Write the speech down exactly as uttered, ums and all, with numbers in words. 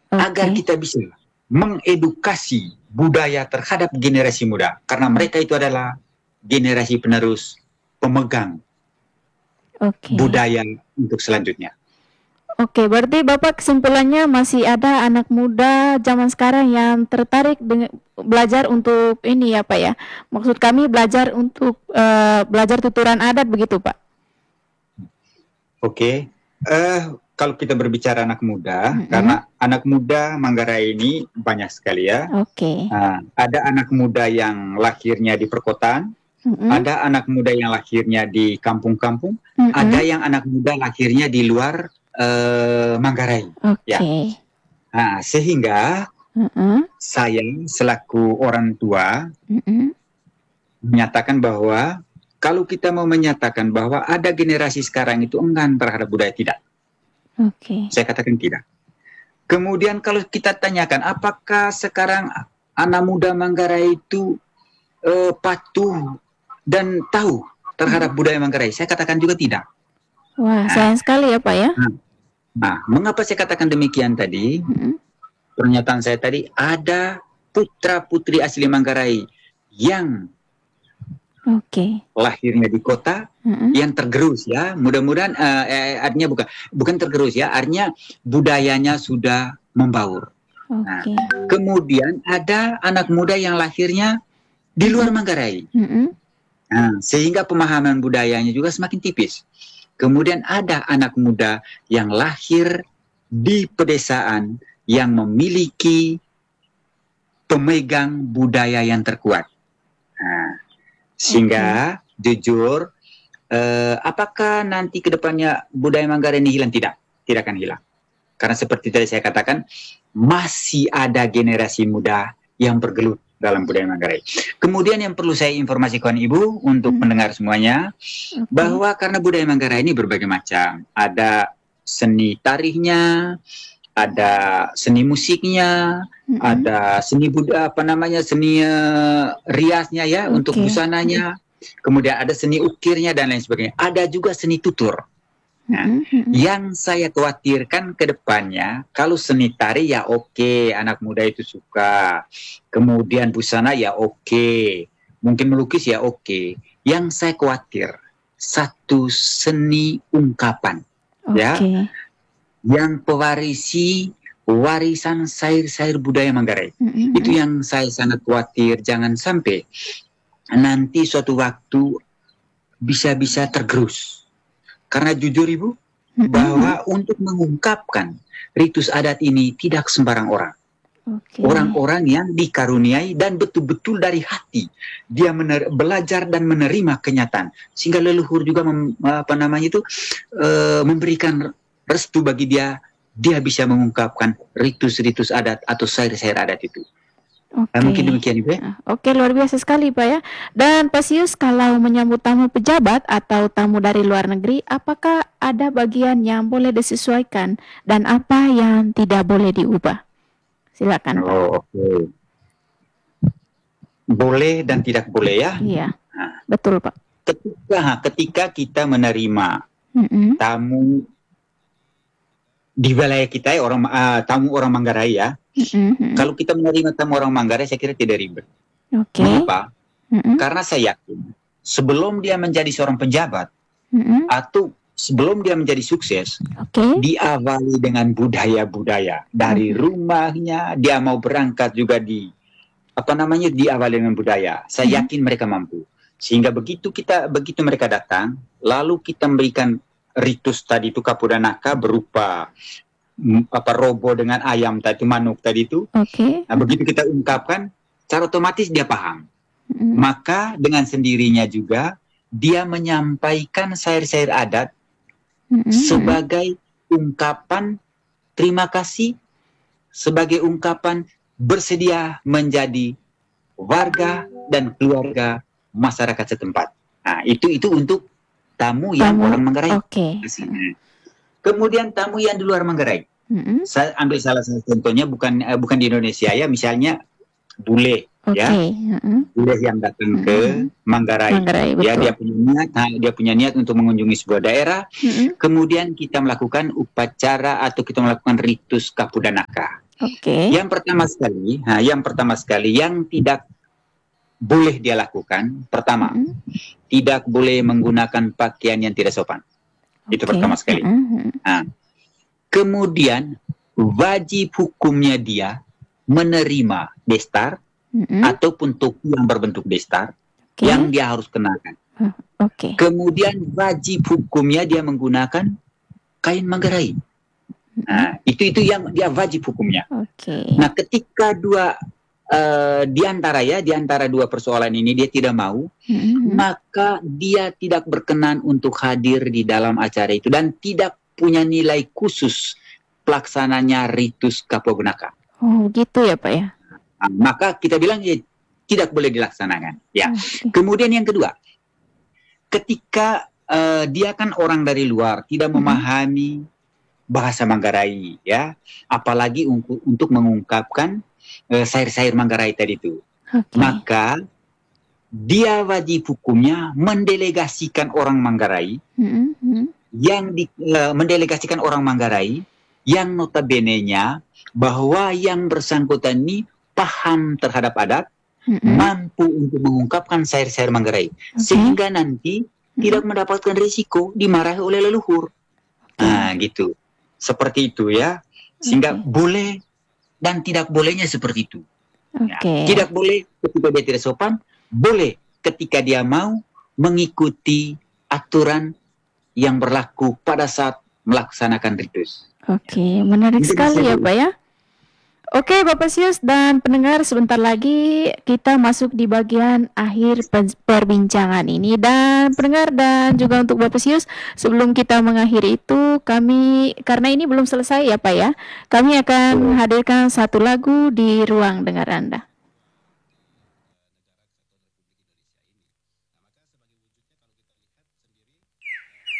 agar Oke. kita bisa mengedukasi budaya terhadap generasi muda, karena mereka itu adalah generasi penerus pemegang Oke. budaya untuk selanjutnya. Oke, berarti Bapak kesimpulannya masih ada anak muda zaman sekarang yang tertarik dengan belajar untuk ini ya Pak ya. Maksud kami belajar untuk eh, belajar tuturan adat begitu Pak. Oke, eh kalau kita berbicara anak muda, Mm-mm. karena anak muda Manggarai ini banyak sekali ya. Oke. Nah, ada anak muda yang lahirnya di perkotaan, Mm-mm. ada anak muda yang lahirnya di kampung-kampung, Mm-mm. ada yang anak muda lahirnya di luar eh, Manggarai. Oke. Ya. Nah, sehingga Mm-mm. saya selaku orang tua Mm-mm. menyatakan bahwa kalau kita mau menyatakan bahwa ada generasi sekarang itu enggan terhadap budaya, tidak. Oke. Saya katakan tidak. Kemudian kalau kita tanyakan apakah sekarang anak muda Manggarai itu eh, patuh dan tahu terhadap budaya Manggarai, saya katakan juga tidak. Wah, sayang sekali ya Pak ya. Nah, mengapa saya katakan demikian tadi? Mm-mm. Pernyataan saya tadi, ada putra-putri asli Manggarai yang Oke. lahirnya di kota, Mm-mm. yang tergerus ya, mudah-mudahan uh, eh, artinya bukan bukan tergerus ya, artinya budayanya sudah membaur. Nah, Oke. kemudian ada anak muda yang lahirnya di luar Manggarai, Mm-mm. nah, sehingga pemahaman budayanya juga semakin tipis. Kemudian ada anak muda yang lahir di pedesaan yang memiliki pemegang budaya yang terkuat. Nah, sehingga jujur, eh, apakah nanti ke depannya budaya Manggarai ini hilang? Tidak, tidak akan hilang. Karena seperti tadi saya katakan, masih ada generasi muda yang bergelut dalam budaya Manggarai. Kemudian yang perlu saya informasikan Ibu untuk Hmm. pendengar semuanya, Oke. bahwa karena budaya Manggarai ini berbagai macam. Ada seni tarikhnya, ada seni musiknya, Mm-mm. ada seni budaya apa namanya seni uh, riasnya ya, Oke. untuk busananya, kemudian ada seni ukirnya dan lain sebagainya. Ada juga seni tutur. Nah, Mm-mm. yang saya khawatirkan ke depannya, kalau seni tari ya oke, anak muda itu suka. Kemudian busana ya oke. Mungkin melukis ya oke. Yang saya khawatir, satu seni ungkapan. Oke. Ya. Yang pewarisi warisan sair-sair budaya Manggarai. Mm-mm. Itu yang saya sangat khawatir, jangan sampai nanti suatu waktu bisa-bisa tergerus. Karena jujur Ibu, Mm-mm. bahwa untuk mengungkapkan ritus adat ini tidak sembarang orang. Oke. Orang-orang yang dikaruniai dan betul-betul dari hati dia mener- belajar dan menerima kenyataan, sehingga leluhur juga mem- apa namanya itu e, memberikan restu bagi dia, dia bisa mengungkapkan ritus-ritus adat atau sair-sair adat itu. Oke. Nah, mungkin demikian Ibu ya. Ah, Oke, luar biasa sekali Pak ya. Dan Pak Sius, kalau menyambut tamu pejabat atau tamu dari luar negeri, apakah ada bagian yang boleh disesuaikan dan apa yang tidak boleh diubah? Silakan Pak. Oh, oke. Boleh dan tidak boleh ya. Iya, Nah, betul Pak. ketika ketika kita menerima Mm-mm. tamu di wilayah kita ya, orang uh, tamu orang Manggarai ya. Mm-mm. Kalau kita menerima tamu orang Manggarai, saya kira tidak ribet. Oke. Mengapa? Mm-mm. Karena saya yakin sebelum dia menjadi seorang pejabat Mm-mm. atau sebelum dia menjadi sukses, Oke. diawali dengan budaya-budaya dari Mhm. rumahnya. Dia mau berangkat juga di apa namanya diawali dengan budaya. Saya Mhm. yakin mereka mampu. Sehingga begitu kita begitu mereka datang, lalu kita memberikan ritus tadi itu kapudanaka berupa mm, apa robo dengan ayam tadi, manuk tadi itu. Oke. Nah, begitu kita ungkapkan, secara otomatis dia paham. Mm-mm. Maka dengan sendirinya juga dia menyampaikan sair-sair adat Mm-mm. sebagai ungkapan terima kasih, sebagai ungkapan bersedia menjadi warga dan keluarga masyarakat setempat. Nah, itu itu untuk tamu yang Tamu. orang Manggarai. Oke. Aslinya. Kemudian tamu yang di luar Manggarai. Mm-mm. Saya ambil salah satu contohnya, bukan eh, bukan di Indonesia ya, misalnya bule. Oke. Ya. Mm-mm. Bule yang datang ke Mm-mm. Manggarai. Manggarai, Ya, betul. dia punya niat, nah, dia punya niat untuk mengunjungi sebuah daerah. Mm-mm. Kemudian kita melakukan upacara atau kita melakukan ritus kapudanaka. Oke. Yang pertama sekali, nah, yang pertama sekali yang tidak boleh dia lakukan, pertama, Mm-mm. tidak boleh menggunakan pakaian yang tidak sopan. Itu Oke. pertama sekali. Mm-mm. Nah, kemudian wajib hukumnya dia menerima destar Mm-mm. ataupun topi yang berbentuk destar Oke. yang dia harus kenakan. Oke. Kemudian wajib hukumnya dia menggunakan kain manggarai. Mm-mm. Nah, itu itu yang dia wajib hukumnya. Oke. Nah, ketika dua uh, di antara ya di antara dua persoalan ini dia tidak mau, Mm-mm. maka dia tidak berkenan untuk hadir di dalam acara itu dan tidak punya nilai khusus pelaksananya ritus Kapogenaka. Oh, gitu ya, Pak ya. Nah, maka kita bilang ya tidak boleh dilaksanakan. Ya. Oke. Kemudian yang kedua, ketika uh, dia kan orang dari luar, tidak Mm-mm. memahami bahasa Manggarai, ya, apalagi untuk, untuk mengungkapkan uh, sair-sair Manggarai tadi itu, Oke. maka dia wajib hukumnya mendelegasikan orang Manggarai, Mm-mm. yang di, uh, mendelegasikan orang Manggarai yang notabene-nya bahwa yang bersangkutan ini paham terhadap adat, Mm-mm. mampu untuk mengungkapkan sair-sair Manggarai, Oke. sehingga nanti Mm-mm. tidak mendapatkan risiko dimarahi oleh leluhur. Oke. Nah, gitu. Seperti itu ya. Sehingga Oke. boleh dan tidak bolehnya seperti itu. Ya. Oke. Tidak boleh ketika dia tidak sopan, boleh ketika dia mau mengikuti aturan yang berlaku pada saat melaksanakan ritus. Oke, menarik Itu sekali bisa ya, dulu. Pak ya. Oke, Bapak Sius dan pendengar, sebentar lagi kita masuk di bagian akhir pen- perbincangan ini. Dan pendengar dan juga untuk Bapak Sius, sebelum kita mengakhiri itu, kami, karena ini belum selesai ya Pak ya, kami akan Betul. menghadirkan satu lagu di ruang dengar Anda.